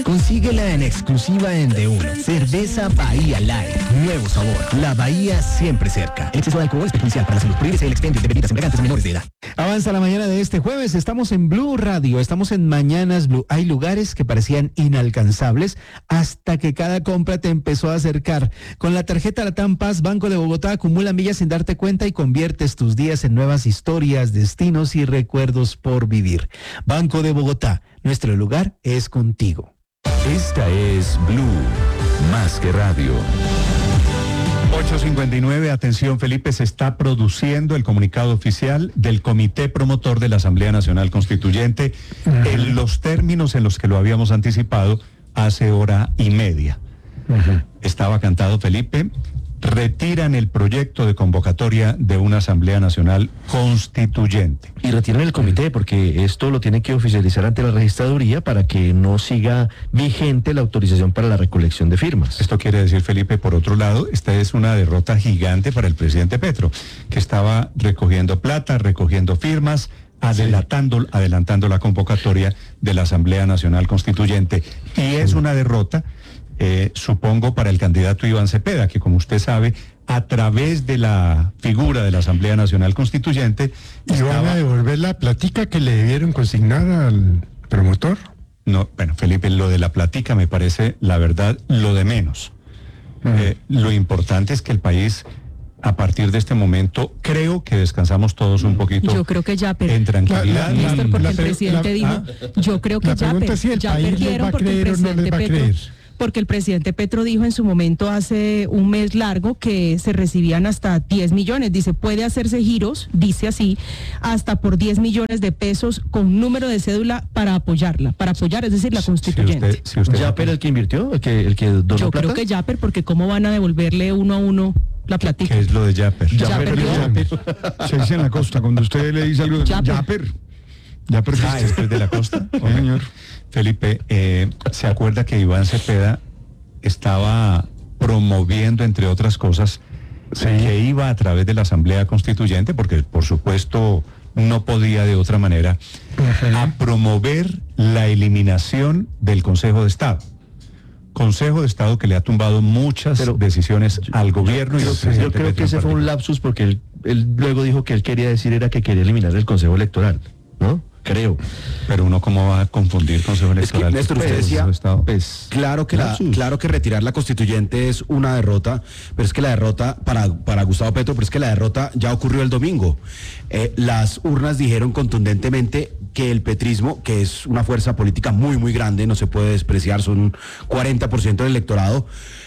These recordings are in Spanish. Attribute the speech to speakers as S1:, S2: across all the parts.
S1: Consíguela en exclusiva en De Uno. Cerveza Bahía Light. Nuevo sabor. La Bahía siempre cerca. El exceso de alcohol es perjudicial para la salud. Prohíbese el expendio de bebidas embriagantes a menores de edad.
S2: Avanza la mañana de este jueves. Estamos en Blue Radio. Estamos en Mañanas Blue. Hay lugares que parecían inalcanzables hasta que cada compra te empezó a acercar. Con la tarjeta Latam Paz, Banco de Bogotá acumula millas sin darte cuenta y conviertes tus días en nuevas historias, destinos y recuerdos por vivir. Banco de Bogotá. Nuestro lugar es contigo.
S3: Esta es Blue, más que radio.
S4: 8:59, atención Felipe, se está produciendo el comunicado oficial del Comité Promotor de la Asamblea Nacional Constituyente en los términos en los que lo habíamos anticipado hace hora y media. Estaba cantado, Felipe, retiran el proyecto de convocatoria de una Asamblea Nacional Constituyente.
S5: Y retiran el comité porque esto lo tiene que oficializar ante la registraduría para que no siga vigente la autorización para la recolección de firmas.
S4: Esto quiere decir, Felipe, por otro lado, esta es una derrota gigante para el presidente Petro, que estaba recogiendo plata, recogiendo firmas, adelantando la convocatoria de la Asamblea Nacional Constituyente. Y es una derrota, supongo, para el candidato Iván Cepeda, que como usted sabe, a través de la figura de la Asamblea Nacional Constituyente...
S6: ¿Y van a devolver la platica que le debieron consignar al promotor?
S4: No, bueno, Felipe, lo de la platica me parece, la verdad, lo de menos. Lo importante es que el país... A partir de este momento, creo que descansamos todos un poquito.
S7: Yo creo que Yapper.
S4: En tranquilidad.
S7: Néstor, porque el presidente dijo, yo creo que
S6: Yapper. Si ya perdieron porque el presidente Petro...
S7: Porque el presidente Petro dijo en su momento hace un mes largo que se recibían hasta 10 millones. Dice, puede hacerse giros, dice así, hasta por 10 millones de pesos con número de cédula para apoyarla. Para apoyar, es decir, la constituyente.
S5: Si usted ¿Yapper el que invirtió? ¿El que donó
S7: Yo
S5: plata?
S7: creo que Yapper, porque ¿cómo van a devolverle uno a uno la platica?
S4: ¿Qué es lo de Yapper?
S7: Yapper.
S6: Se dice en la costa, cuando usted le dice algo de Yapper.
S4: ¿Esto es de la costa?
S6: Señor.
S4: Felipe, ¿se acuerda que Iván Cepeda estaba promoviendo, entre otras cosas, que iba a través de la Asamblea Constituyente, porque por supuesto no podía de otra manera, a promover la eliminación del Consejo de Estado? Consejo de Estado que le ha tumbado muchas decisiones al gobierno y al presidente.
S5: Yo creo
S4: Petro
S5: que ese fue un lapsus porque él luego dijo que él quería decir era que quería eliminar el Consejo Electoral, ¿no? Creo.
S4: Pero uno cómo va a confundir Consejo Electoral.
S8: Es que, Néstor, usted decía, claro que retirar la constituyente es una derrota, pero es que la derrota para Gustavo Petro, pero es que la derrota ya ocurrió el domingo. Las urnas dijeron contundentemente que el petrismo, que es una fuerza política muy, muy grande, no se puede despreciar, son 40% del electorado,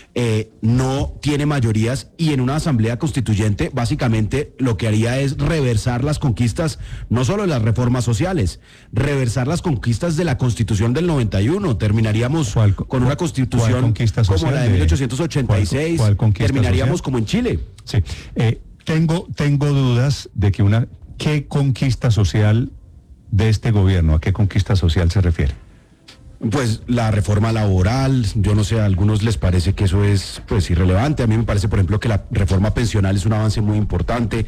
S8: no tiene mayorías y en una asamblea constituyente básicamente lo que haría es reversar las conquistas, no solo de las reformas sociales, reversar las conquistas de la Constitución del 91, terminaríamos con una constitución como la de 1886, terminaríamos como en Chile.
S4: Sí, tengo dudas de que ¿qué conquista social de este gobierno? ¿A qué conquista social se refiere?
S8: Pues la reforma laboral, yo no sé, a algunos les parece que eso es pues irrelevante. A mí me parece, por ejemplo, que la reforma pensional es un avance muy importante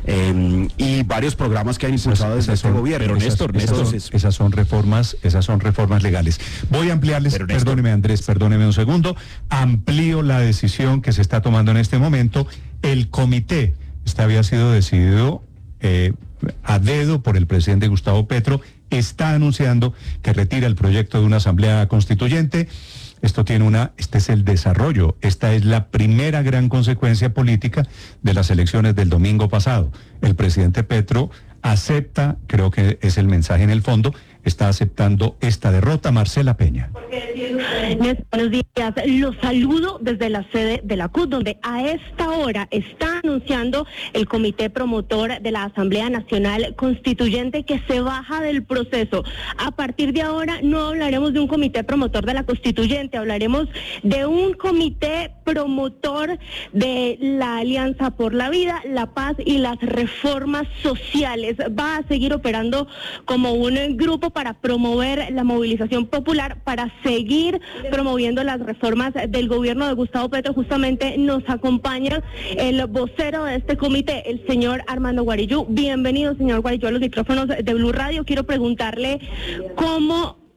S8: y varios programas que han impulsado desde este gobierno.
S4: Pero esas son reformas legales. Voy a ampliarles, perdóneme Andrés, perdóneme un segundo, amplío la decisión que se está tomando en este momento. El comité, había sido decidido a dedo por el presidente Gustavo Petro, está anunciando que retira el proyecto de una asamblea constituyente. Este es el desarrollo, esta es la primera gran consecuencia política de las elecciones del domingo pasado. El presidente Petro acepta, creo que es el mensaje en el fondo, está aceptando esta derrota. Marcela Peña.
S9: Buenos días, los saludo desde la sede de la CUT, donde a esta hora está anunciando el comité promotor de la Asamblea Nacional Constituyente que se baja del proceso. A partir de ahora no hablaremos de un comité promotor de la Constituyente, hablaremos de un comité promotor de la Alianza por la Vida, la Paz y las reformas sociales. Va a seguir operando como un grupo para promover la movilización popular, para seguir promoviendo las reformas del gobierno de Gustavo Petro. Justamente nos acompaña el vocero de este comité, el señor Armando Guarillú. Bienvenido, señor Guarillú, a los micrófonos de Blue Radio. Quiero preguntarle cómo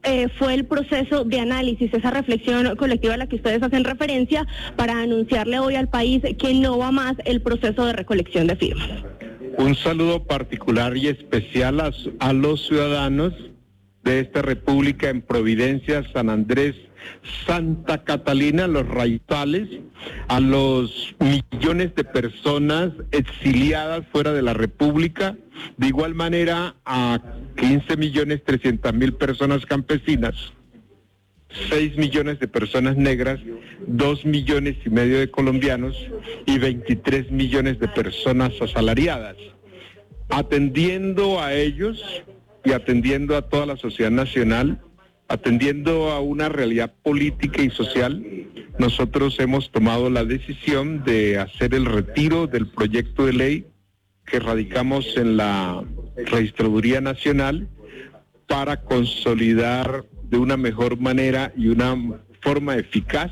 S9: fue el proceso de análisis, esa reflexión colectiva a la que ustedes hacen referencia, para anunciarle hoy al país que no va más el proceso de recolección de firmas.
S10: Un saludo particular y especial a los ciudadanos de esta república en Providencia, San Andrés, Santa Catalina, los Raizales, a los millones de personas exiliadas fuera de la república, de igual manera a 15.300.000 personas campesinas, 6 millones de personas negras, 2,5 millones de colombianos y 23 millones de personas asalariadas. Atendiendo a ellos y atendiendo a toda la sociedad nacional, atendiendo a una realidad política y social, nosotros hemos tomado la decisión de hacer el retiro del proyecto de ley que radicamos en la Registraduría Nacional para consolidar de una mejor manera y una forma eficaz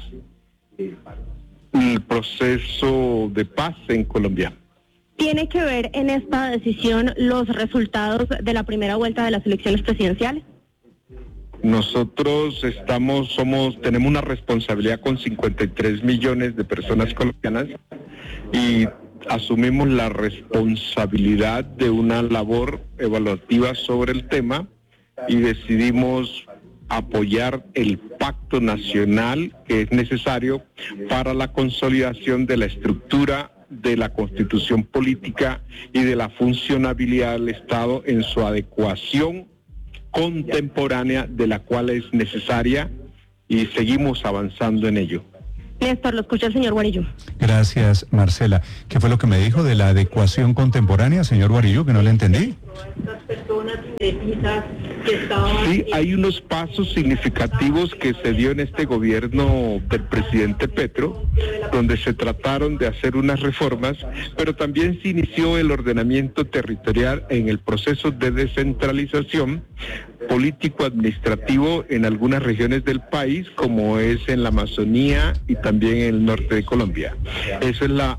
S10: el proceso de paz en Colombia.
S9: ¿Tiene que ver en esta decisión los resultados de la primera vuelta de las elecciones presidenciales?
S10: Nosotros tenemos una responsabilidad con 53 millones de personas colombianas y asumimos la responsabilidad de una labor evaluativa sobre el tema y decidimos apoyar el pacto nacional que es necesario para la consolidación de la estructura de la constitución política y de la funcionabilidad del Estado en su adecuación contemporánea, de la cual es necesaria, y seguimos avanzando en ello.
S9: Néstor, lo escucha el señor Guarillo.
S4: Gracias, Marcela. ¿Qué fue lo que me dijo de la adecuación contemporánea, señor Guarillo, que no le entendí?
S10: Sí, hay unos pasos significativos que se dio en este gobierno del presidente Petro, donde se trataron de hacer unas reformas, pero también se inició el ordenamiento territorial en el proceso de descentralización político-administrativo en algunas regiones del país, como es en la Amazonía y también en el norte de Colombia. Eso es la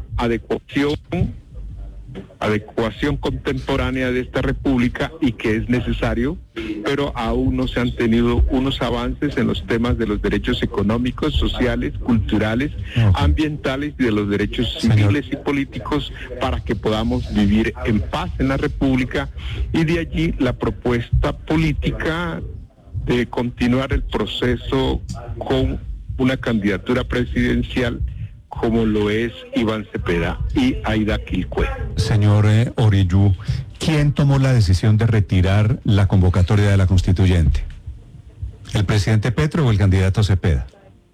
S10: adecuación contemporánea de esta república y que es necesario, pero aún no se han tenido unos avances en los temas de los derechos económicos, sociales, culturales, ambientales y de los derechos civiles y políticos para que podamos vivir en paz en la república, y de allí la propuesta política de continuar el proceso con una candidatura presidencial como lo es Iván Cepeda y Aida Quilcue.
S4: Señor Orillú, ¿quién tomó la decisión de retirar la convocatoria de la constituyente? ¿El presidente Petro o el candidato Cepeda?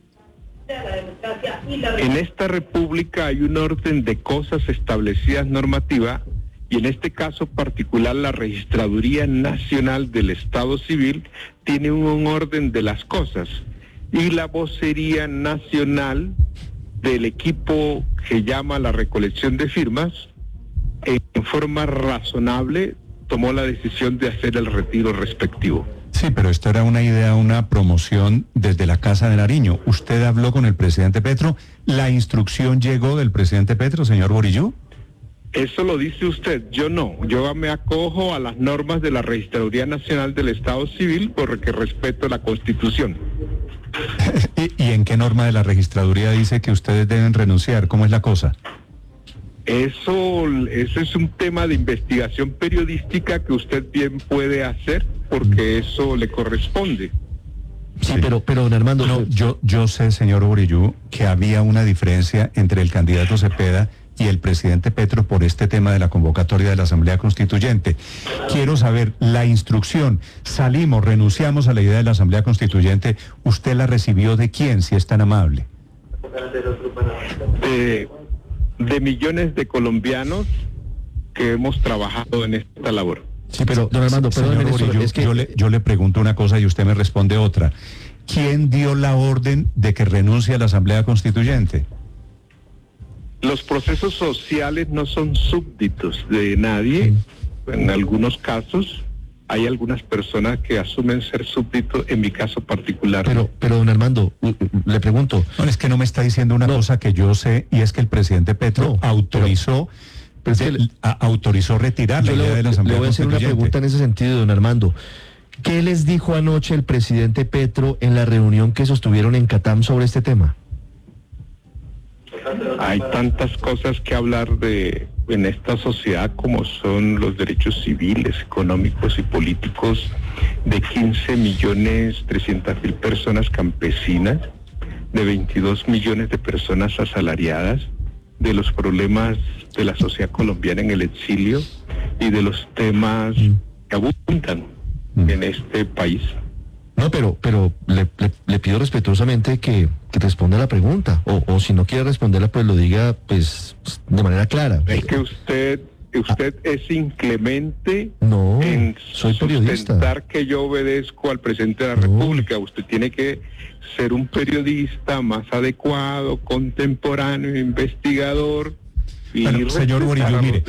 S10: En esta república hay un orden de cosas establecidas normativa, y en este caso particular la Registraduría Nacional del Estado Civil tiene un orden de las cosas, y la vocería nacional del equipo que llama la recolección de firmas, en forma razonable, tomó la decisión de hacer el retiro respectivo.
S4: Sí, pero esto era una idea, una promoción desde la Casa de Nariño. ¿Usted habló con el presidente Petro? ¿La instrucción llegó del presidente Petro, señor Guarillo?
S10: Eso lo dice usted, yo no. Yo me acojo a las normas de la Registraduría Nacional del Estado Civil porque respeto la Constitución.
S4: ¿Y en qué norma de la registraduría dice que ustedes deben renunciar? ¿Cómo es la cosa?
S10: Eso es un tema de investigación periodística que usted bien puede hacer porque eso le corresponde.
S5: Sí, pero don Armando...
S4: No, yo sé, señor Orillú, que había una diferencia entre el candidato Cepeda y el presidente Petro por este tema de la convocatoria de la Asamblea Constituyente. Quiero saber, la instrucción, renunciamos a la idea de la Asamblea Constituyente, ¿usted la recibió de quién, si es tan amable?
S10: De millones de colombianos que hemos trabajado en esta labor.
S5: Sí, pero don Armando, perdóneme, es que
S4: yo le pregunto una cosa y usted me responde otra. ¿Quién dio la orden de que renuncie a la Asamblea Constituyente?
S10: Los procesos sociales no son súbditos de nadie. En algunos casos hay algunas personas que asumen ser súbditos, en mi caso particular.
S5: Pero don Armando, le pregunto.
S4: No, es que no me está diciendo una cosa que yo sé, y es que el presidente Petro autorizó retirar la idea de la Asamblea Constituyente.
S5: Le voy a hacer una pregunta en ese sentido, don Armando. ¿Qué les dijo anoche el presidente Petro en la reunión que sostuvieron en Catam sobre este tema?
S10: Hay tantas cosas que hablar en esta sociedad como son los derechos civiles, económicos y políticos de 15.300.000 personas campesinas, de 22 millones de personas asalariadas, de los problemas de la sociedad colombiana en el exilio y de los temas que abundan en este país.
S5: No, pero le pido respetuosamente que responda a la pregunta, o si no quiere responderla, pues lo diga pues de manera clara.
S10: Es que usted es inclemente
S5: en soy periodista.
S10: Sustentar que yo obedezco al presidente de la República. Usted tiene que ser un periodista más adecuado, contemporáneo, investigador.
S4: Bueno, señor Murillo, mire,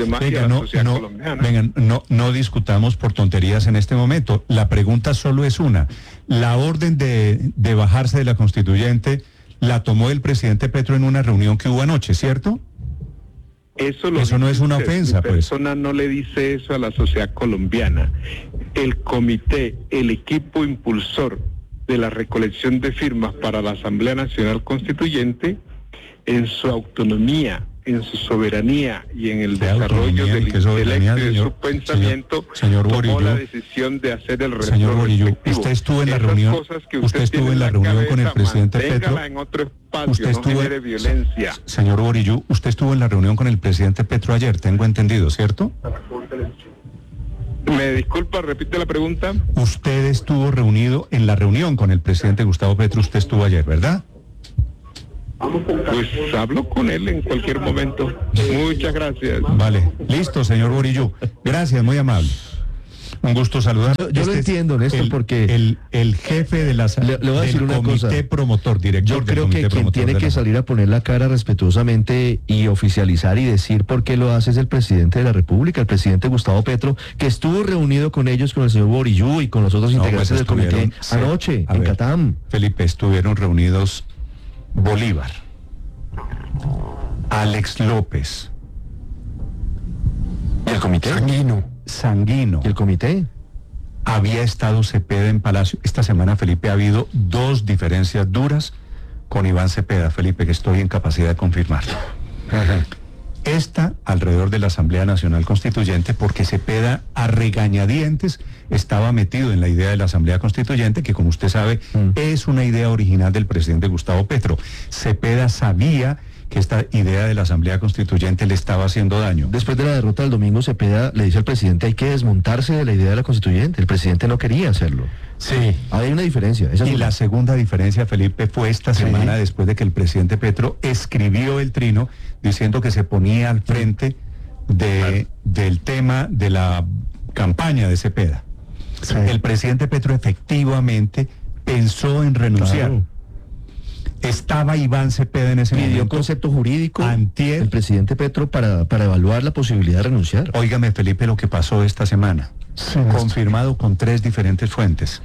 S4: no discutamos por tonterías en este momento. La pregunta solo es una. La orden de bajarse de la constituyente la tomó el presidente Petro en una reunión que hubo anoche, ¿cierto?
S10: Eso
S4: no es una ofensa, pues.
S10: La persona no le dice eso a la sociedad colombiana. El comité, el equipo impulsor de la recolección de firmas para la Asamblea Nacional Constituyente, en su autonomía, en su soberanía y en el desarrollo del intelecto y de su pensamiento, tomó la decisión de hacer el resto.
S4: Señor Murillo, usted estuvo en la reunión. Usted estuvo en la reunión con el presidente Petro.
S10: En otro espacio, no genere violencia.
S4: Señor Murillo, usted estuvo en la reunión con el presidente Petro ayer, tengo entendido, ¿cierto?
S10: Me disculpa, repite la pregunta.
S4: Usted estuvo reunido en la reunión con el presidente Gustavo Petro, usted estuvo ayer, ¿verdad?
S10: Pues hablo con él en cualquier momento. Muchas gracias.
S4: Vale, listo, señor Murillo. Gracias, muy amable. Un gusto saludar.
S5: Yo lo entiendo, Néstor, porque
S4: el jefe de la
S5: le voy a decir una cosa.
S4: Promotor, director.
S5: Yo creo que quien tiene que salir a poner la cara respetuosamente y oficializar y decir por qué lo hace es el presidente de la República, el presidente Gustavo Petro, que estuvo reunido con ellos, con el señor Murillo y con los otros integrantes del comité anoche en Catam.
S4: Felipe, estuvieron reunidos Bolívar, Alex López.
S5: ¿Y el comité?
S4: Sanguino.
S5: ¿Y el comité?
S4: Había estado Cepeda en Palacio. Esta semana, Felipe, ha habido 2 diferencias duras con Iván Cepeda, Felipe, que estoy en capacidad de confirmarlo. Esta alrededor de la Asamblea Nacional Constituyente, porque Cepeda a regañadientes estaba metido en la idea de la Asamblea Constituyente, que como usted sabe, es una idea original del presidente Gustavo Petro. Cepeda sabía que esta idea de la Asamblea Constituyente le estaba haciendo daño.
S5: Después de la derrota del domingo, Cepeda le dice al presidente hay que desmontarse de la idea de la Constituyente. El presidente no quería hacerlo.
S4: Sí.
S5: Hay una diferencia.
S4: La segunda diferencia, Felipe, fue esta semana después de que el presidente Petro escribió el trino diciendo que se ponía al frente del tema de la campaña de Cepeda. Sí. El presidente Petro efectivamente pensó en renunciar. Claro. Estaba Iván Cepeda en ese momento.
S5: Pidió concepto jurídico el presidente Petro para evaluar la posibilidad de renunciar.
S4: Óigame, Felipe, lo que pasó esta semana. Sí, confirmado con 3 diferentes fuentes.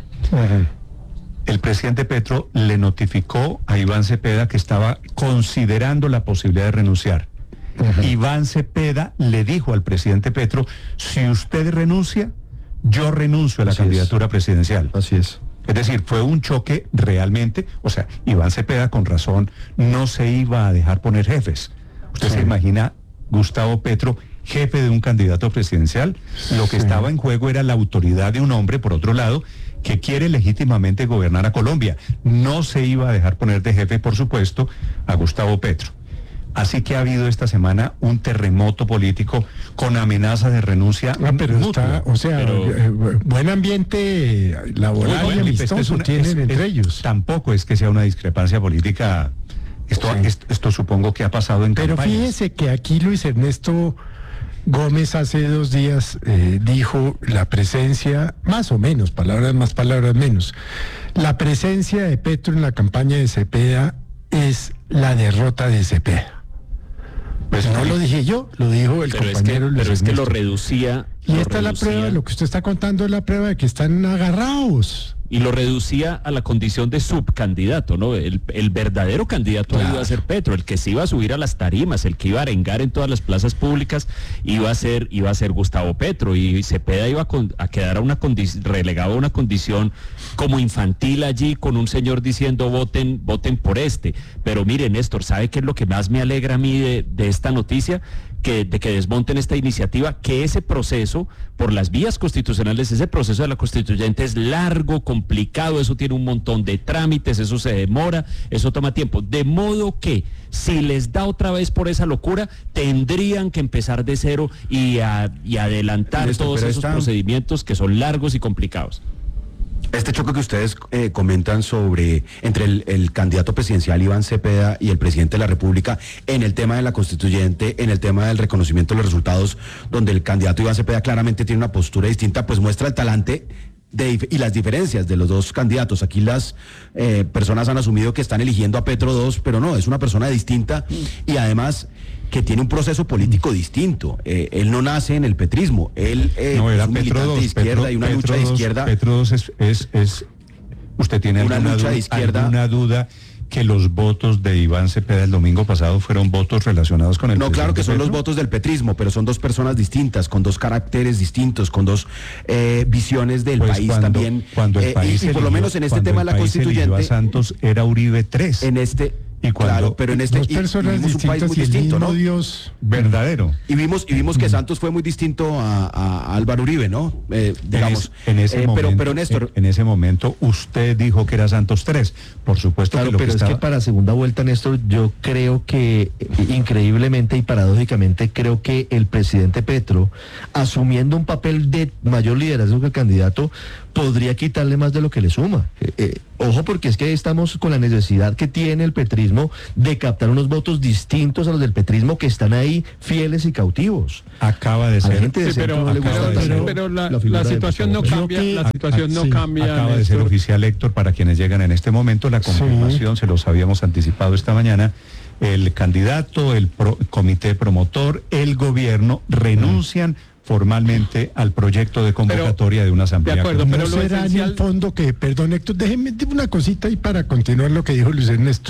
S4: El presidente Petro le notificó a Iván Cepeda que estaba considerando la posibilidad de renunciar. Iván Cepeda le dijo al presidente Petro, si usted renuncia, yo renuncio a la candidatura presidencial.
S5: Así es.
S4: Es decir, fue un choque realmente, o sea, Iván Cepeda con razón no se iba a dejar poner jefes. Usted se imagina Gustavo Petro, jefe de un candidato presidencial, lo que estaba en juego era la autoridad de un hombre, por otro lado, que quiere legítimamente gobernar a Colombia. No se iba a dejar poner de jefe, por supuesto, a Gustavo Petro. Así que ha habido esta semana un terremoto político con amenaza de renuncia.
S6: Pero está, buen ambiente laboral y amistoso tienen entre ellos.
S4: Tampoco es que sea una discrepancia política. Esto supongo que ha pasado en campañas.
S6: Pero fíjese que aquí Luis Ernesto Gómez hace 2 días dijo la presencia, más o menos, palabras más, palabras menos, la presencia de Petro en la campaña de Cepeda es la derrota de Cepeda. Pues no lo dije yo, lo dijo el compañero Luis Ernesto.
S11: Pero es que lo reducía.
S6: Y esta es la prueba, lo que usted está contando es la prueba de que están agarrados.
S11: y lo reducía a la condición de subcandidato, ¿no? El verdadero candidato iba a ser Petro, el que se iba a subir a las tarimas, el que iba a arengar en todas las plazas públicas, iba a ser Gustavo Petro, y Cepeda iba a quedar relegado a una condición como infantil allí, con un señor diciendo voten por este. Pero mire, Néstor, ¿sabe qué es lo que más me alegra a mí de esta noticia? De que desmonten esta iniciativa, que ese proceso, por las vías constitucionales, ese proceso de la constituyente es largo, complicado, eso tiene un montón de trámites, eso se demora, eso toma tiempo. De modo que, si les da otra vez por esa locura, tendrían que empezar de cero y adelantar todos esos procedimientos que son largos y complicados.
S8: Este choque que ustedes comentan entre el candidato presidencial Iván Cepeda y el presidente de la República en el tema de la constituyente, en el tema del reconocimiento de los resultados, donde el candidato Iván Cepeda claramente tiene una postura distinta, pues muestra el talante y las diferencias de los dos candidatos. Aquí las personas han asumido que están eligiendo a Petro II, pero no, es una persona distinta y además que tiene un proceso político distinto. Él no nace en el petrismo, él
S4: no, era
S8: es un militante de izquierda y una lucha de izquierda.
S4: Petro II es ¿usted tiene alguna duda que los votos de Iván Cepeda el domingo pasado fueron votos relacionados con el
S8: No, claro que son
S4: Petro?
S8: los votos del petrismo, pero son dos personas distintas, con dos caracteres distintos, con dos visiones del país también.
S4: Cuando el país
S8: y por lo menos en este tema de la constituyente,
S4: a Santos era Uribe 3.
S8: Claro, pero en este
S6: dos personas
S8: vivimos un país muy distinto, ¿no?
S6: Dios
S4: verdadero.
S8: Y vimos que Santos fue muy distinto a Álvaro Uribe, ¿no? Digamos.
S4: En ese momento,
S8: pero Néstor,
S4: en ese momento usted dijo que era Santos 3. Por supuesto,
S5: claro,
S4: que lo
S5: pero
S4: que
S5: es que para segunda vuelta, Néstor, yo creo que increíblemente y paradójicamente creo que el presidente Petro, asumiendo un papel de mayor liderazgo que el candidato, podría quitarle más de lo que le suma. Ojo, porque es que estamos con la necesidad que tiene el petrismo de captar unos votos distintos a los del petrismo que están ahí fieles y cautivos.
S4: Acaba de ser.
S12: Pero la situación no cambia. La situación no cambia.
S4: Acaba de ser oficial, Héctor, para quienes llegan en este momento, la confirmación, se los habíamos anticipado esta mañana. El candidato, el comité promotor, el gobierno renuncian formalmente al proyecto de convocatoria de una asamblea.
S6: De acuerdo, pero no será en el fondo que, perdón Héctor, déjeme una cosita ahí para continuar lo que dijo Luis Ernesto.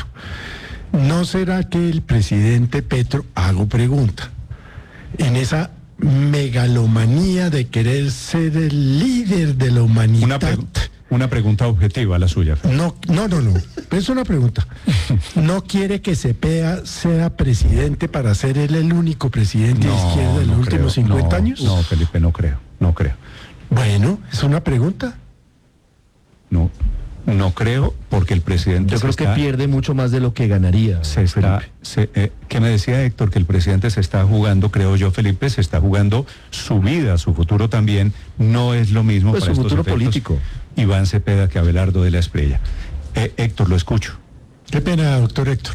S6: ¿No será que el presidente Petro, hago pregunta, en esa megalomanía de querer ser el líder de la humanidad?
S4: Una pregunta objetiva, la suya.
S6: No, es una pregunta. ¿No quiere que Cepeda sea presidente para ser él el único presidente de izquierda de los últimos 50 años?
S4: No, Felipe, no creo.
S6: Bueno, es una pregunta.
S4: No creo, porque el presidente...
S5: Yo creo que pierde mucho más de lo que ganaría.
S4: ¿Qué me decía Héctor? Que el presidente se está jugando, creo yo, Felipe, se está jugando su vida, su futuro también. No es lo mismo
S5: pues
S4: para
S5: su
S4: estos
S5: futuro
S4: efectos,
S5: político.
S4: Iván Cepeda, que Abelardo de la Espriella. Héctor, lo escucho.
S6: Qué pena, doctor Héctor.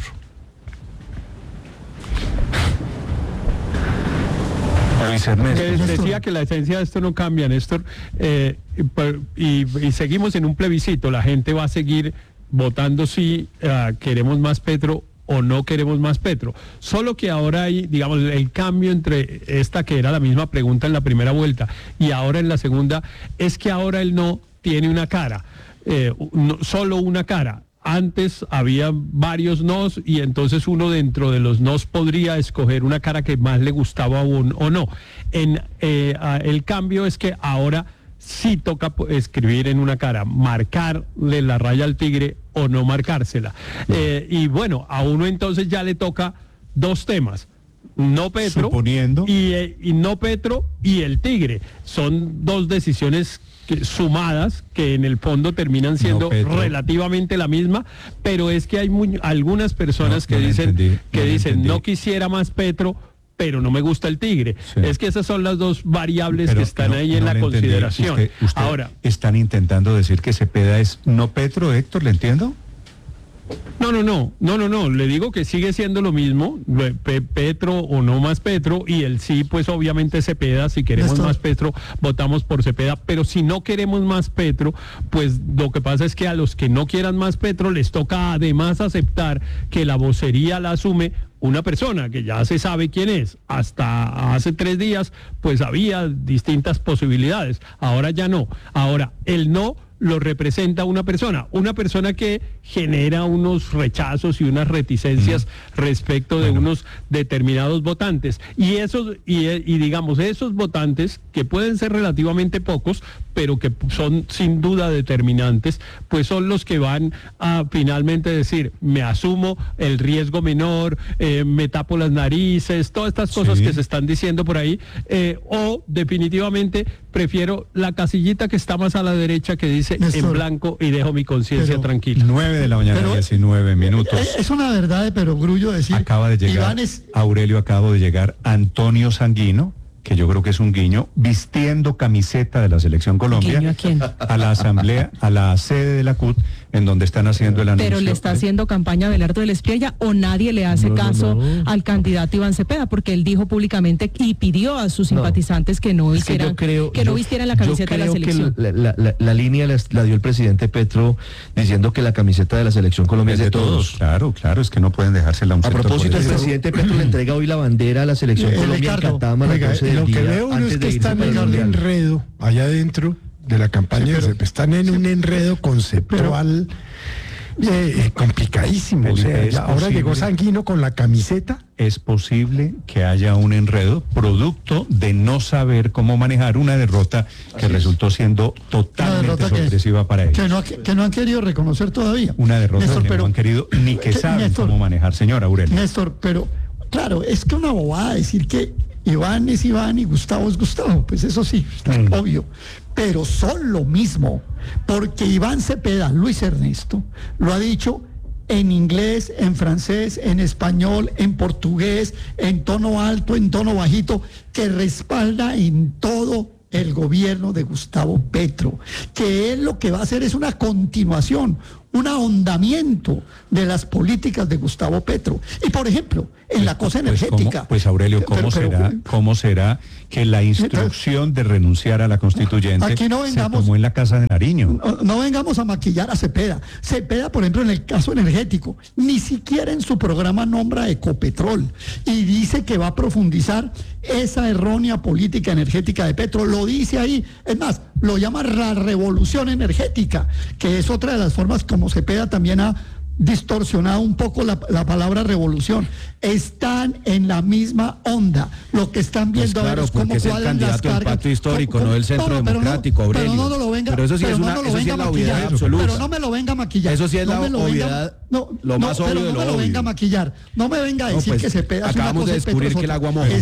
S4: Luis Ernesto.
S12: Decía que la esencia de esto no cambia, Néstor, y seguimos en un plebiscito. La gente va a seguir votando si queremos más Petro o no queremos más Petro. Solo que ahora hay, digamos, el cambio entre esta, que era la misma pregunta en la primera vuelta, y ahora en la segunda, es que ahora el no tiene una cara, solo una cara. Antes había varios nos, y entonces uno dentro de los nos podría escoger una cara que más le gustaba o no. El cambio es que ahora sí toca escribir en una cara, marcarle la raya al tigre o no marcársela. Y bueno, a uno entonces ya le toca dos temas. No Petro,
S4: suponiendo,
S12: y no Petro y el tigre. Son dos decisiones sumadas que en el fondo terminan siendo relativamente la misma, pero es que hay algunas personas que dicen no quisiera más Petro, pero no me gusta el tigre. Sí. Es que esas son las dos variables que están ahí en la consideración.
S4: Usted ahora están intentando decir que Cepeda es no Petro, Héctor, ¿le entiendo?
S12: No, le digo que sigue siendo lo mismo, Petro o no más Petro, y el sí, pues obviamente Cepeda. Si queremos más Petro, votamos por Cepeda, pero si no queremos más Petro, pues lo que pasa es que a los que no quieran más Petro les toca además aceptar que la vocería la asume una persona que ya se sabe quién es. Hasta hace 3 días, pues había distintas posibilidades, ahora ya no. Ahora, el no lo representa una persona que genera unos rechazos y unas reticencias respecto de unos determinados votantes. Y esos, y digamos, esos votantes, que pueden ser relativamente pocos, pero que son sin duda determinantes, pues son los que van a finalmente decir, me asumo el riesgo menor, me tapo las narices, todas estas cosas que se están diciendo por ahí, o definitivamente prefiero la casillita que está más a la derecha que dice Néstor, en blanco, y dejo mi conciencia tranquila.
S4: 9 de la mañana, 19 minutos.
S13: Es una verdad de perogrullo decir.
S4: Acaba de llegar, Aurelio, acabo de llegar Antonio Sanguino, que yo creo que es un guiño, vistiendo camiseta de la Selección Colombia.
S7: ¿Guiño a quién?
S4: A la asamblea, a la sede de la CUT, en donde están haciendo el anuncio.
S7: Pero le está haciendo campaña Abelardo de la Espriella, o nadie le hace caso al candidato Iván Cepeda, porque él dijo públicamente y pidió a sus simpatizantes que no hicieran, no vistieran la camiseta de la selección.
S5: La línea la dio el presidente Petro diciendo que la camiseta de la Selección Colombia es de todos.
S4: Claro, es que no pueden dejársela a un
S5: sector. A propósito, el presidente Petro le entrega hoy la bandera a la Selección Colombia en Catama.
S6: Lo que veo es que están en un enredo allá adentro de la campaña, están en un enredo conceptual complicadísimo. Ahora llegó Sanguino con la camiseta.
S4: Es posible que haya un enredo producto de no saber cómo manejar una derrota que resultó siendo totalmente sorpresiva para ellos.
S13: Que no han querido reconocer todavía.
S4: Una derrota Néstor, que no han querido ni que saben Néstor, cómo manejar, señor Aurelio.
S13: Néstor, pero claro, es que una bobada decir que Iván es Iván y Gustavo es Gustavo, pues eso sí, está obvio, pero son lo mismo, porque Iván Cepeda, Luis Ernesto, lo ha dicho en inglés, en francés, en español, en portugués, en tono alto, en tono bajito, que respalda en todo el gobierno de Gustavo Petro, que él lo que va a hacer es una continuación, un ahondamiento de las políticas de Gustavo Petro. Y por ejemplo, en la cosa energética.
S4: Pues Aurelio, ¿cómo será que la instrucción de renunciar a la constituyente aquí se tomó en la Casa de Nariño?
S13: No vengamos a maquillar a Cepeda. Cepeda, por ejemplo, en el caso energético, ni siquiera en su programa nombra Ecopetrol y dice que va a profundizar esa errónea política energética de Petro. Lo dice ahí, es más, lo llama la revolución energética, que es otra de las formas como Cepeda también ha distorsionado un poco la palabra revolución. Están en la misma onda. Lo que están viendo
S8: ahora es cómo
S13: es
S8: el candidato del pacto histórico, no del centro democrático, Aurelio.
S13: Pero no lo venga,
S8: pero eso sí es una obviedad absoluta.
S13: Pero no me lo venga a maquillar.
S8: Eso sí es la obviedad, lo más obvio de lo obvio.
S13: No me lo venga a maquillar. No me venga a decir que Cepeda es una cosa.
S8: Acabamos de descubrir que el agua moja.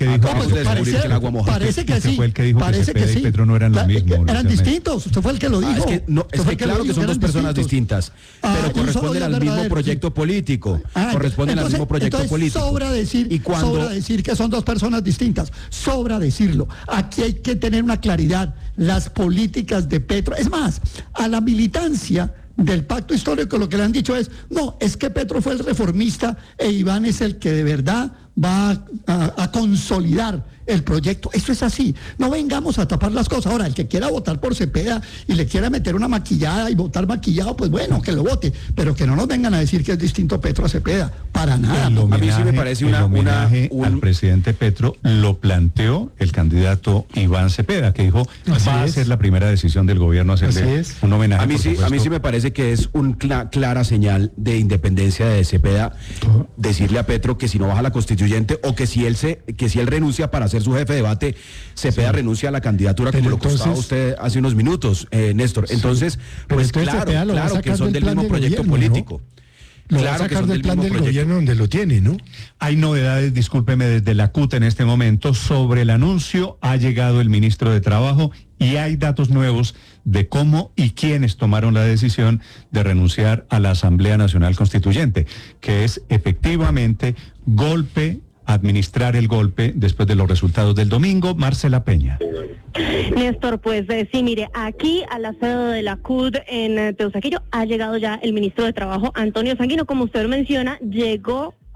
S13: Parece que sí.
S4: Usted fue el que dijo que Cepeda y Petro no eran lo mismo.
S13: Eran distintos. Usted fue el que lo dijo.
S8: Es que claro que son dos personas distintas, pero corresponden al mismo proyecto político. Corresponden al mismo proyecto político.
S13: Sobra decir que son dos personas distintas. Sobra decirlo. Aquí hay que tener una claridad. Las políticas de Petro. Es más, a la militancia del pacto histórico lo que le han dicho es, no, es que Petro fue el reformista e Iván es el que de verdad va a consolidar el proyecto. Eso es así. No vengamos a tapar las cosas. Ahora, el que quiera votar por Cepeda y le quiera meter una maquillada y votar maquillado, pues bueno, que lo vote. Pero que no nos vengan a decir que es distinto Petro a Cepeda. Para nada.
S4: A mí sí me parece al presidente Petro lo planteó el candidato Iván Cepeda, que dijo, va a ser la primera decisión del gobierno hacerle un homenaje.
S8: A mí sí me parece que es una clara señal de independencia de Cepeda decirle a Petro que si no baja la constituyente o que si él renuncia para hacer su jefe de debate, Cepeda renuncia a la candidatura, como lo contaba usted hace unos minutos, Néstor. Entonces, pues claro que son del mismo proyecto político.
S6: Lo va a sacar del plan del gobierno donde lo tiene, ¿no?
S4: Hay novedades, discúlpeme, desde la CUT en este momento sobre el anuncio. Ha llegado el ministro de Trabajo y hay datos nuevos de cómo y quiénes tomaron la decisión de renunciar a la Asamblea Nacional Constituyente, que es efectivamente administrar el golpe después de los resultados del domingo. Marcela Peña.
S9: Néstor, pues sí, mire, aquí a la sede de la CUT en Teusaquillo ha llegado ya el ministro de Trabajo, Antonio Sanguino. Como usted menciona, llegó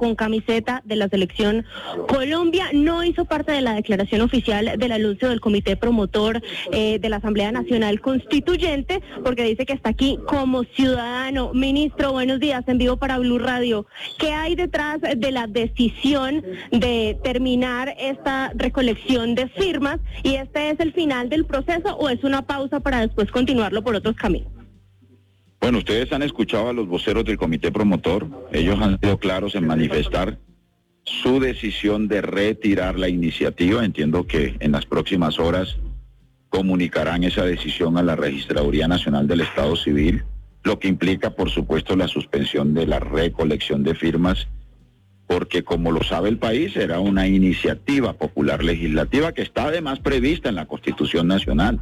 S9: con camiseta de la selección Colombia. No hizo parte de la declaración oficial del anuncio del comité promotor de la Asamblea Nacional Constituyente, porque dice que está aquí como ciudadano. Ministro, buenos días, en vivo para Blue Radio. ¿Qué hay detrás de la decisión de terminar esta recolección de firmas y este es el final del proceso o es una pausa para después continuarlo por otros caminos?
S14: Bueno, ustedes han escuchado a los voceros del comité promotor. Ellos han sido claros en manifestar su decisión de retirar la iniciativa. Entiendo que en las próximas horas comunicarán esa decisión a la Registraduría Nacional del Estado Civil, lo que implica, por supuesto, la suspensión de la recolección de firmas, porque como lo sabe el país, era una iniciativa popular legislativa que está además prevista en la Constitución Nacional,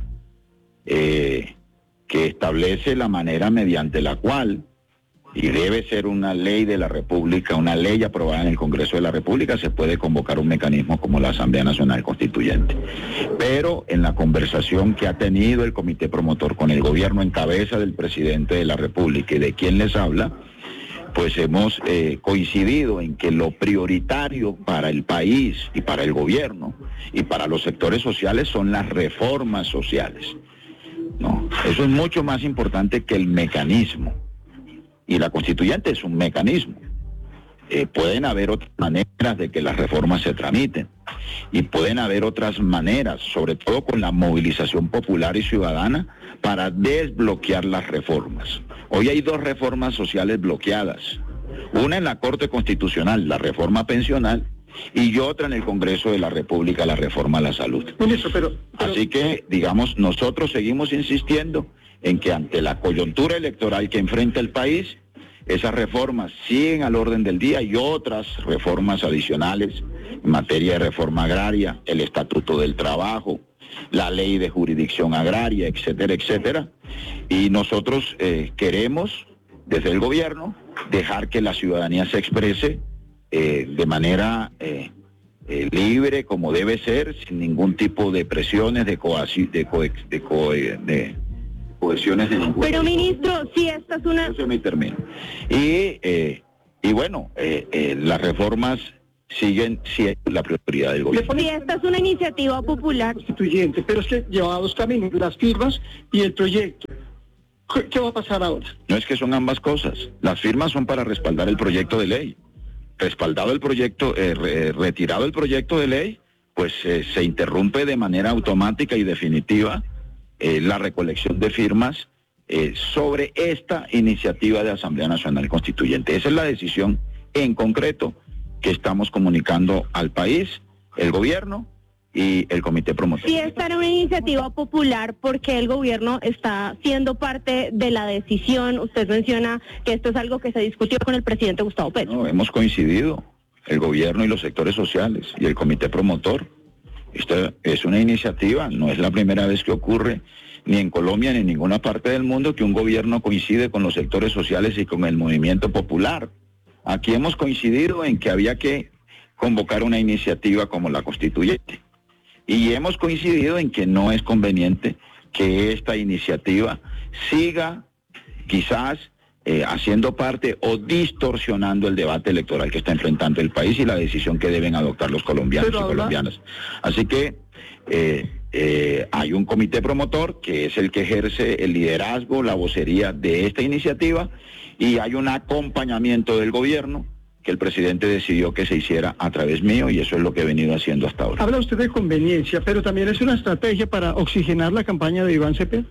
S14: que establece la manera mediante la cual, y debe ser una ley de la República, una ley aprobada en el Congreso de la República, se puede convocar un mecanismo como la Asamblea Nacional Constituyente. Pero en la conversación que ha tenido el comité promotor con el gobierno en cabeza del presidente de la República y de quien les habla, pues hemos coincidido en que lo prioritario para el país y para el gobierno y para los sectores sociales son las reformas sociales. No, eso es mucho más importante que el mecanismo. Y la constituyente es un mecanismo. Pueden haber otras maneras de que las reformas se tramiten. Y pueden haber otras maneras, sobre todo con la movilización popular y ciudadana, para desbloquear las reformas. Hoy hay 2 reformas sociales bloqueadas. Una en la Corte Constitucional, la reforma pensional, y otra en el Congreso de la República, la reforma a la salud.
S15: Ministro, pero...
S14: Así que, digamos, nosotros seguimos insistiendo en que ante la coyuntura electoral que enfrenta el país, esas reformas siguen al orden del día y otras reformas adicionales en materia de reforma agraria, el Estatuto del Trabajo, la Ley de Jurisdicción Agraria, etcétera, etcétera. Y nosotros queremos, desde el gobierno, dejar que la ciudadanía se exprese de manera libre, como debe ser, sin ningún tipo de presiones, de cohesiones de ningún.
S9: Pero ministro, si esta es una...
S14: Eso me termino. Y bueno, las reformas siguen siendo la prioridad del gobierno.
S9: Si esta es una iniciativa popular
S15: constituyente, pero es que lleva 2 caminos, las firmas y el proyecto. ¿Qué va a pasar ahora?
S14: No, es que son ambas cosas. Las firmas son para respaldar el proyecto de ley. Respaldado el proyecto, retirado el proyecto de ley, pues se interrumpe de manera automática y definitiva la recolección de firmas sobre esta iniciativa de Asamblea Nacional Constituyente. Esa es la decisión en concreto que estamos comunicando al país, el gobierno y el comité promotor.
S9: Si esta era una iniciativa popular, ¿por qué el gobierno está siendo parte de la decisión? Usted menciona que esto es algo que se discutió con el presidente Gustavo Petro.
S14: No, hemos coincidido, el gobierno y los sectores sociales y el comité promotor. Esta es una iniciativa, no es la primera vez que ocurre ni en Colombia ni en ninguna parte del mundo que un gobierno coincide con los sectores sociales y con el movimiento popular. Aquí hemos coincidido en que había que convocar una iniciativa como la constituyente. Y hemos coincidido en que no es conveniente que esta iniciativa siga quizás haciendo parte o distorsionando el debate electoral que está enfrentando el país y la decisión que deben adoptar los colombianos y colombianas. Así que hay un comité promotor que es el que ejerce el liderazgo, la vocería de esta iniciativa y hay un acompañamiento del gobierno que el presidente decidió que se hiciera a través mío y eso es lo que he venido haciendo hasta ahora.
S15: Habla usted de conveniencia, pero también es una estrategia para oxigenar la campaña de Iván Cepeda.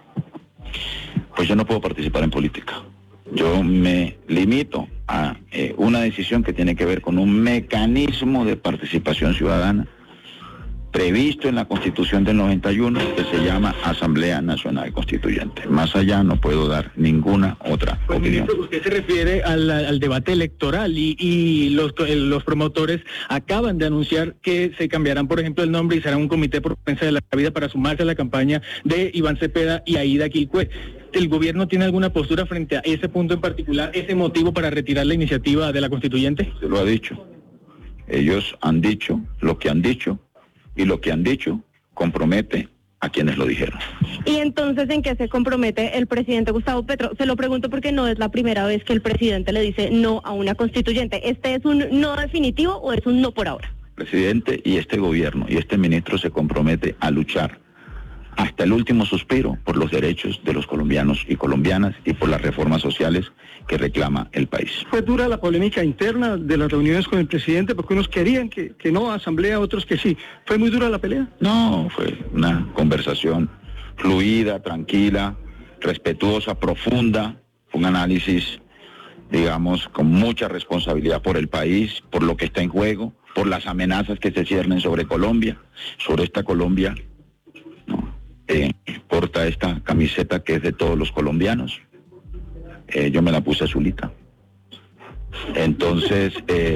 S14: Pues yo no puedo participar en política. Yo me limito a una decisión que tiene que ver con un mecanismo de participación ciudadana previsto en la Constitución del 91 que se llama Asamblea Nacional Constituyente. Más allá no puedo dar ninguna otra opinión.
S15: Usted se refiere al debate electoral y los promotores acaban de anunciar que se cambiarán, por ejemplo, el nombre y será un comité por defensa de la vida para sumarse a la campaña de Iván Cepeda y Aida Quilcue. ¿El gobierno tiene alguna postura frente a ese punto en particular, ese motivo para retirar la iniciativa de la constituyente?
S14: Se lo ha dicho. Ellos han dicho lo que han dicho y lo que han dicho compromete a quienes lo dijeron.
S9: ¿Y entonces en qué se compromete el presidente Gustavo Petro? Se lo pregunto porque no es la primera vez que el presidente le dice no a una constituyente. ¿Este es un no definitivo o es un no por ahora?
S14: El presidente y este gobierno y este ministro se compromete a luchar hasta el último suspiro por los derechos de los colombianos y colombianas y por las reformas sociales que reclama el país.
S15: Fue dura la polémica interna de las reuniones con el presidente porque unos querían que no asamblea, otros que sí. ¿Fue muy dura la pelea?
S14: No, fue una conversación fluida, tranquila, respetuosa, profunda, un análisis, digamos, con mucha responsabilidad por el país, por lo que está en juego, por las amenazas que se ciernen sobre Colombia, sobre esta Colombia, ¿no? Porta esta camiseta que es de todos los colombianos. Yo me la puse azulita. Entonces,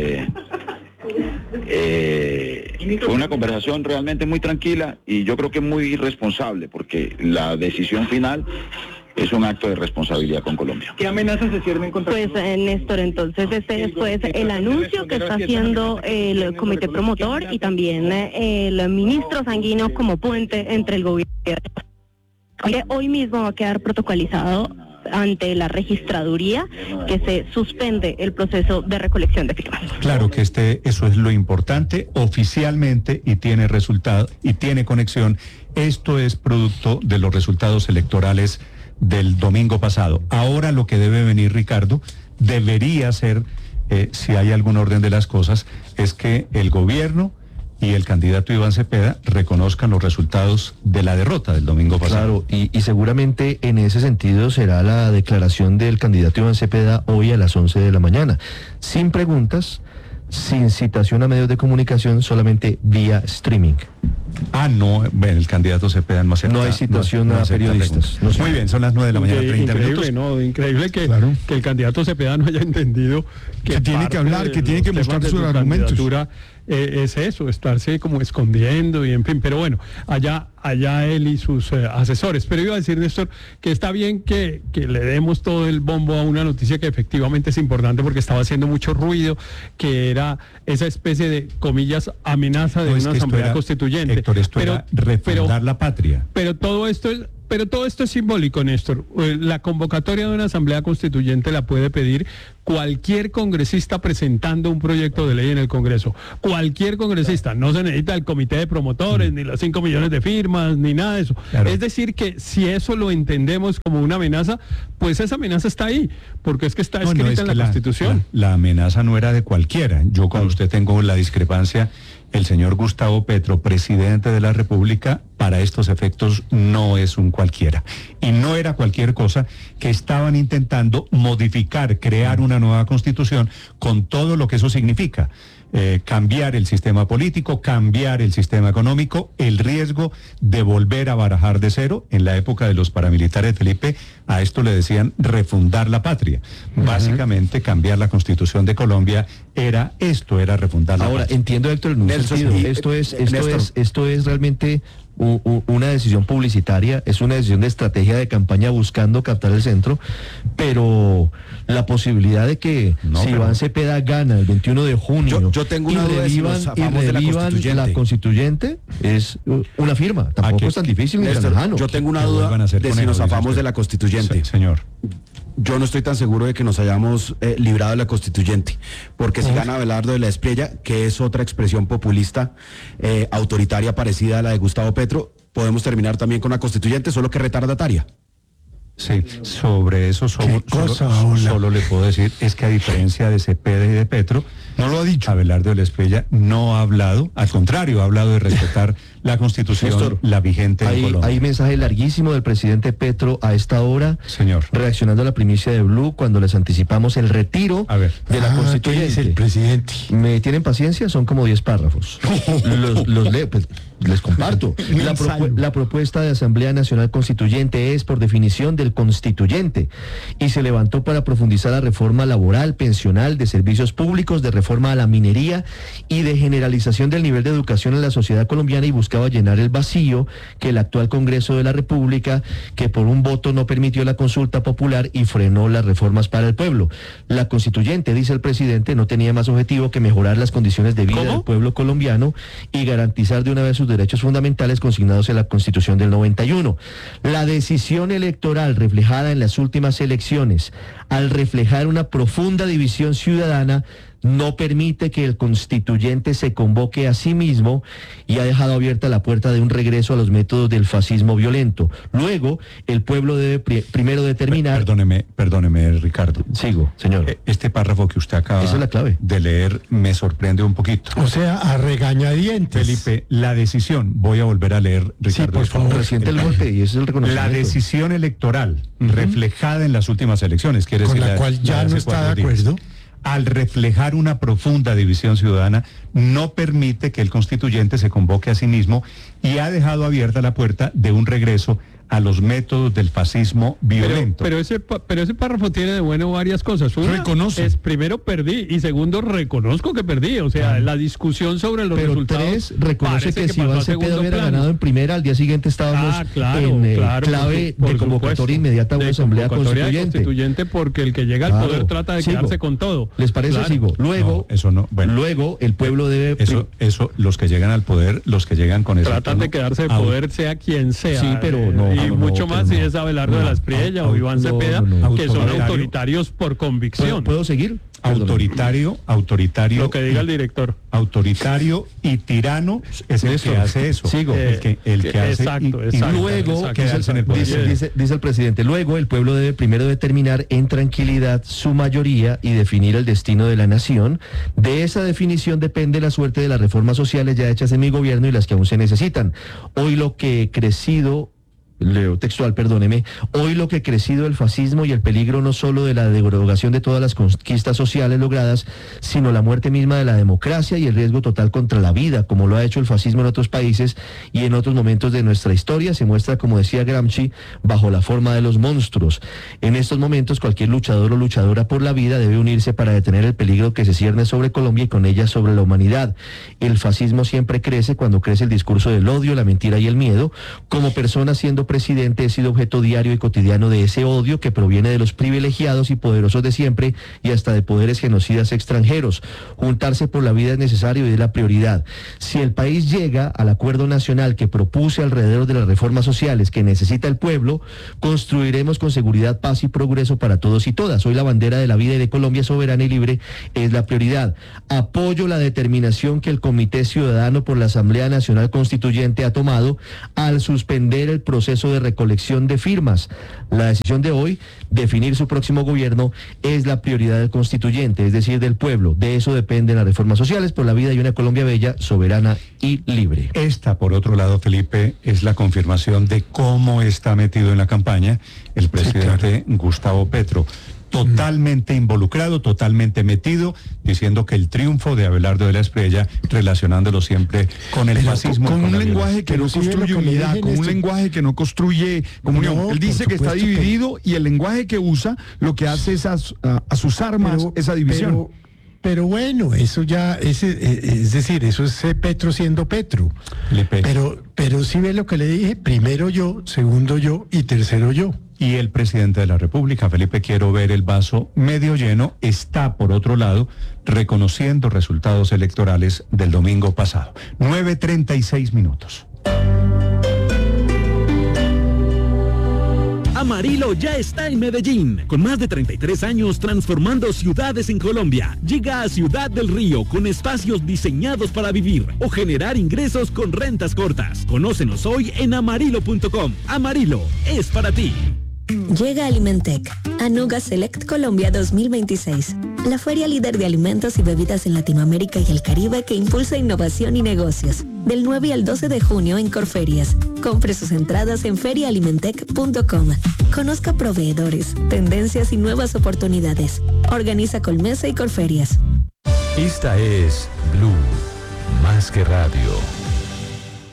S14: fue una conversación realmente muy tranquila y yo creo que muy responsable, porque la decisión final es un acto de responsabilidad con Colombia.
S15: ¿Qué amenazas se ciernen contra?
S9: Pues Néstor, entonces este es pues el anuncio que está haciendo el comité promotor y también el ministro Sanguino como puente entre el gobierno. Hoy mismo va a quedar protocolizado ante la registraduría que se suspende el proceso de recolección de firmas.
S4: Claro que eso es lo importante oficialmente y tiene resultado y tiene conexión. Esto es producto de los resultados electorales del domingo pasado. Ahora lo que debe venir, Ricardo, debería ser, si hay algún orden de las cosas, es que el gobierno y el candidato Iván Cepeda reconozcan los resultados de la derrota del domingo pasado.
S5: Claro, y seguramente en ese sentido será la declaración del candidato Iván Cepeda hoy a las 11 de la mañana, sin preguntas, sin citación a medios de comunicación, solamente vía streaming.
S4: No, bueno, el candidato Cepeda no acepta.
S5: No hay citación a periodistas.
S4: Muy bien, son las 9 de la mañana, 30 minutos.
S12: Increíble que el candidato Cepeda no haya entendido que
S6: tiene que hablar, que tiene que mostrar sus argumentos.
S12: Es eso, estarse como escondiendo y en fin, pero bueno, allá él y sus asesores. Pero iba a decir, Néstor, que está bien que le demos todo el bombo a una noticia que efectivamente es importante porque estaba haciendo mucho ruido, que era esa especie de, comillas, amenaza de una asamblea constituyente.
S4: Héctor, esto era refundar la patria.
S12: Pero todo esto es simbólico, Néstor. La convocatoria de una asamblea constituyente la puede pedir cualquier congresista presentando un proyecto de ley en el Congreso. Cualquier congresista. No se necesita el comité de promotores, ni los 5 millones de firmas, ni nada de eso. Claro. Es decir, que si eso lo entendemos como una amenaza, pues esa amenaza está ahí, porque es que está escrita en la Constitución.
S4: La amenaza no era de cualquiera. Yo con usted tengo la discrepancia. El señor Gustavo Petro, presidente de la República, para estos efectos no es un cualquiera. Y no era cualquier cosa que estaban intentando modificar, crear una nueva constitución con todo lo que eso significa. Cambiar el sistema político, cambiar el sistema económico, el riesgo de volver a barajar de cero. En la época de los paramilitares, Felipe, a esto le decían refundar la patria. Básicamente cambiar la Constitución de Colombia era refundar la patria. Ahora,
S5: entiendo, Héctor, en un sentido, esto es realmente una decisión publicitaria, es una decisión de estrategia de campaña buscando captar el centro, pero la posibilidad de que Iván Cepeda gana el 21 de junio
S8: yo tengo una duda
S5: de la constituyente es una firma, tampoco es tan difícil ni tan lejano.
S8: Yo tengo una duda de si nos zafamos de la constituyente.
S4: Señor.
S8: Yo no estoy tan seguro de que nos hayamos librado de la constituyente, porque si gana Abelardo de la Espriella, que es otra expresión populista, autoritaria parecida a la de Gustavo Petro, podemos terminar también con la constituyente, solo que retardataria.
S4: Sí, sobre eso solo le puedo decir, es que a diferencia de Cepeda y de Petro,
S6: no lo ha dicho.
S4: Abelardo de la Espriella no ha hablado, al contrario, ha hablado de respetar la Constitución, Néstor, la vigente en Colombia.
S5: Hay mensaje larguísimo del presidente Petro a esta hora,
S4: señor,
S5: reaccionando a la primicia de Blue cuando les anticipamos el retiro de la Constituyente.
S6: ¿Qué es el presidente?
S5: ¿Me tienen paciencia? Son como 10 párrafos. los leo, pues, les comparto. La propuesta de Asamblea Nacional Constituyente es, por definición, del constituyente y se levantó para profundizar la reforma laboral, pensional, de servicios públicos, de reforma a la minería y de generalización del nivel de educación en la sociedad colombiana, y buscaba llenar el vacío que el actual Congreso de la República, que por un voto no permitió la consulta popular y frenó las reformas para el pueblo. La constituyente, dice el presidente, no tenía más objetivo que mejorar las condiciones de vida del pueblo colombiano y garantizar de una vez sus derechos fundamentales consignados en la Constitución del 91. La decisión electoral reflejada en las últimas elecciones, al reflejar una profunda división ciudadana, no permite que el constituyente se convoque a sí mismo y ha dejado abierta la puerta de un regreso a los métodos del fascismo violento. Luego, el pueblo debe primero determinar...
S4: Perdóneme, Ricardo.
S5: Sigo, señor.
S4: Este párrafo que usted acaba
S5: Esa es la clave.
S4: de leer me sorprende un poquito.
S6: O sea, a regañadientes.
S4: Felipe, la decisión, voy a volver a leer, Ricardo.
S6: Sí, por favor.
S5: Reciente el golpe y ese es el reconocimiento.
S4: La decisión electoral reflejada en las últimas elecciones, quiere
S6: Con
S4: decir
S6: la cual ya no está de acuerdo.
S4: Al reflejar una profunda división ciudadana, no permite que el constituyente se convoque a sí mismo y ha dejado abierta la puerta de un regreso a los métodos del fascismo violento.
S12: Pero ese párrafo tiene de bueno varias cosas. Una,
S4: reconoce.
S12: Primero perdí y segundo reconozco que perdí. O sea, la discusión sobre los resultados.
S5: Tres, reconoce que si Iván Cepeda hubiera ganado en primera, al día siguiente estábamos en clave de convocatoria inmediata a una asamblea constituyente.
S12: Porque el que llega al poder trata de quedarse con todo.
S5: ¿Les parece? Sigo. Luego,
S4: no, eso no. Bueno,
S5: luego el pueblo debe...
S4: Eso, los que llegan al poder, los que llegan con eso.
S12: Tratan de quedarse al poder, sea quien sea.
S5: Sí, pero no.
S12: Y mucho más si es Abelardo de la Espriella o Iván Cepeda, que son autoritarios por convicción.
S5: ¿Puedo seguir?
S4: Autoritario.
S12: Lo que diga el director.
S4: Autoritario y tirano es el que hace eso.
S5: Sigo.
S4: El que hace.
S12: Exacto.
S5: Luego, dice el presidente, luego el pueblo debe primero determinar en tranquilidad su mayoría y definir el destino de la nación. De esa definición depende la suerte de las reformas sociales ya hechas en mi gobierno y las que aún se necesitan. Hoy lo que crecido... Leo textual, perdóneme. Hoy lo que ha crecido el fascismo y el peligro no solo de la derogación de todas las conquistas sociales logradas, sino la muerte misma de la democracia y el riesgo total contra la vida, como lo ha hecho el fascismo en otros países y en otros momentos de nuestra historia, se muestra, como decía Gramsci, bajo la forma de los monstruos. En estos momentos, cualquier luchador o luchadora por la vida debe unirse para detener el peligro que se cierne sobre Colombia y con ella sobre la humanidad. El fascismo siempre crece cuando crece el discurso del odio, la mentira y el miedo. Como persona siendo presidente, he sido objeto diario y cotidiano de ese odio que proviene de los privilegiados y poderosos de siempre y hasta de poderes genocidas extranjeros. Juntarse por la vida es necesario y es la prioridad. Si el país llega al acuerdo nacional que propuse alrededor de las reformas sociales que necesita el pueblo, construiremos con seguridad paz y progreso para todos y todas. Hoy la bandera de la vida y de Colombia soberana y libre es la prioridad. Apoyo la determinación que el Comité Ciudadano por la Asamblea Nacional Constituyente ha tomado al suspender el proceso de recolección de firmas. La decisión de hoy, definir su próximo gobierno, es la prioridad del constituyente, es decir, del pueblo. De eso dependen las reformas sociales por la vida y una Colombia bella, soberana y libre.
S4: Esta, por otro lado, Felipe, es la confirmación de cómo está metido en la campaña el presidente Gustavo Petro. Totalmente involucrado, totalmente metido, diciendo que el triunfo de Abelardo de la Espriella, relacionándolo siempre con el fascismo.
S16: Con un lenguaje que no construye unidad, con un lenguaje que no construye comunión. Él dice que está dividido y el lenguaje que usa lo que hace es a sus armas esa división.
S6: Pero bueno, eso ya, es decir, eso es Petro siendo Petro. Pero sí ve lo que le dije, primero yo, segundo yo y tercero yo.
S4: Y el presidente de la República, Felipe, quiero ver el vaso medio lleno, está por otro lado reconociendo resultados electorales del domingo pasado. 9:36 minutos.
S17: Amarillo ya está en Medellín, con más de 33 años transformando ciudades en Colombia. Llega a Ciudad del Río con espacios diseñados para vivir o generar ingresos con rentas cortas. Conócenos hoy en amarillo.com. Amarillo es para ti.
S18: Llega Alimentec, Anuga Select Colombia 2026, la feria líder de alimentos y bebidas en Latinoamérica y el Caribe que impulsa innovación y negocios. Del 9 al 12 de junio en Corferias. Compre sus entradas en feriaalimentec.com. Conozca proveedores, tendencias y nuevas oportunidades. Organiza Colmesa y Corferias.
S3: Esta es Blue, más que radio.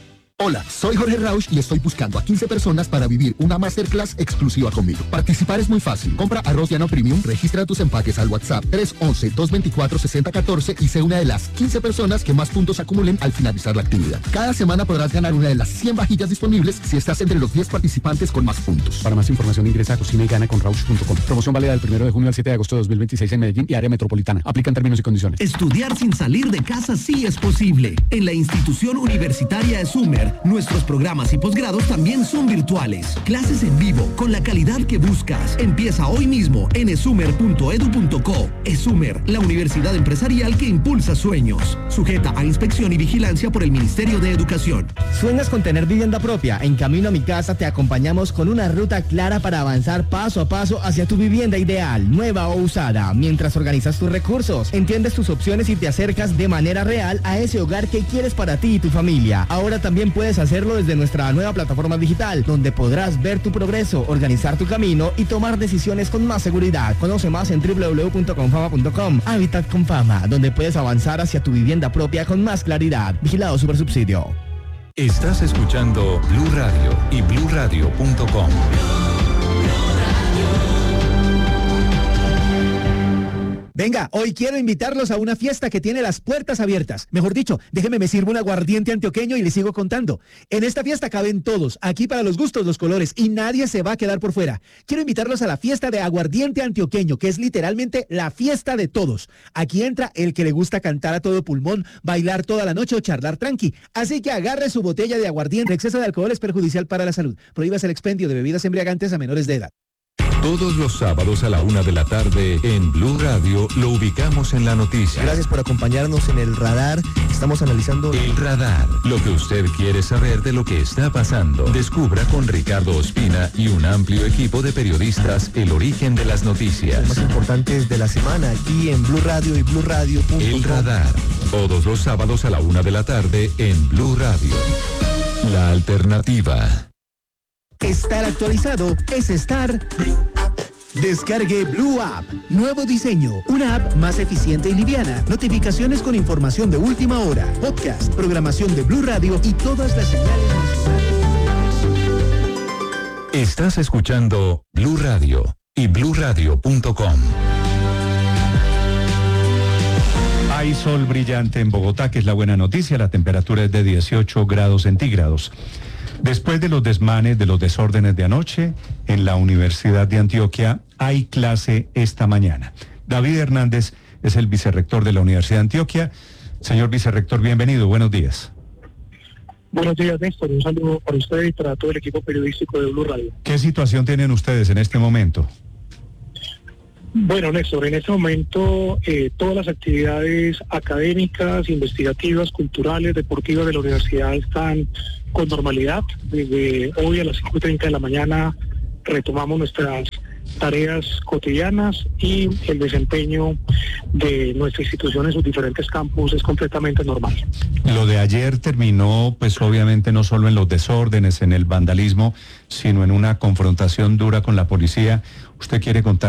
S19: Hola, soy Jorge Rauch y estoy buscando a 15 personas para vivir una masterclass exclusiva conmigo. Participar es muy fácil. Compra arroz llano premium, registra tus empaques al WhatsApp 311-224-6014 y sé una de las 15 personas que más puntos acumulen al finalizar la actividad. Cada semana podrás ganar una de las 100 vajillas disponibles si estás entre los 10 participantes con más puntos.
S20: Para más información ingresa a cocinayganaconrauch.com. Promoción válida del 1 de junio al 7 de agosto de 2026 en Medellín y área metropolitana. Aplican términos y condiciones.
S21: Estudiar sin salir de casa sí es posible. En la institución universitaria ESUMER, nuestros programas y posgrados también son virtuales. Clases en vivo con la calidad que buscas. Empieza hoy mismo en esumer.edu.co. ESUMER, la universidad empresarial que impulsa sueños. Sujeta a inspección y vigilancia por el Ministerio de Educación.
S1: ¿Sueñas con tener vivienda propia? En Camino a mi Casa te acompañamos con una ruta clara para avanzar paso a paso hacia tu vivienda ideal, nueva o usada, mientras organizas tus recursos, entiendes tus opciones y te acercas de manera real a ese hogar que quieres para ti y tu familia. Ahora también puedes hacerlo desde nuestra nueva plataforma digital, donde podrás ver tu progreso, organizar tu camino y tomar decisiones con más seguridad. Conoce más en www.confama.com. Hábitat con Fama, donde puedes avanzar hacia tu vivienda propia con más claridad. Vigilado Supersubsidio.
S3: Estás escuchando Blue Radio y bluradio.com.
S1: Venga, hoy quiero invitarlos a una fiesta que tiene las puertas abiertas. Mejor dicho, déjeme me sirvo un aguardiente antioqueño y les sigo contando. En esta fiesta caben todos, aquí para los gustos, los colores, y nadie se va a quedar por fuera. Quiero invitarlos a la fiesta de aguardiente antioqueño, que es literalmente la fiesta de todos. Aquí entra el que le gusta cantar a todo pulmón, bailar toda la noche o charlar tranqui. Así que agarre su botella de aguardiente. El exceso de alcohol es perjudicial para la salud. Prohíbas el expendio de bebidas embriagantes a menores de edad.
S3: Todos los sábados a la 1 de la tarde en Blue Radio lo ubicamos en la noticia.
S1: Gracias por acompañarnos en El Radar. Estamos analizando...
S3: El Radar, lo que usted quiere saber de lo que está pasando. Descubra con Ricardo Ospina y un amplio equipo de periodistas el origen de las noticias.
S1: Los más importantes de la semana aquí en Blue Radio y bluradio.com.
S3: El Radar, todos los sábados a la 1 de la tarde en Blue Radio. La alternativa.
S1: Estar actualizado es estar... Descargue Blue App. Nuevo diseño. Una app más eficiente y liviana. Notificaciones con información de última hora. Podcast, programación de Blue Radio y todas las señales nacionales.
S3: Estás escuchando Blue Radio y bluradio.com.
S4: Hay sol brillante en Bogotá, que es la buena noticia. La temperatura es de 18 grados centígrados. Después de los desmanes, de los desórdenes de anoche, en la Universidad de Antioquia hay clase esta mañana. David Hernández es el vicerrector de la Universidad de Antioquia. Señor vicerrector, bienvenido, buenos días.
S22: Buenos días, Néstor. Un saludo para usted y para todo el equipo periodístico de Blue Radio.
S4: ¿Qué situación tienen ustedes en este momento?
S22: Bueno, Néstor, en este momento todas las actividades académicas, investigativas, culturales, deportivas de la universidad están con normalidad. Desde hoy a las 5:30 de la mañana retomamos nuestras tareas cotidianas y el desempeño de nuestra institución en sus diferentes campus es completamente normal.
S4: Lo de ayer terminó, pues obviamente no solo en los desórdenes, en el vandalismo, sino en una confrontación dura con la policía. ¿Usted quiere contar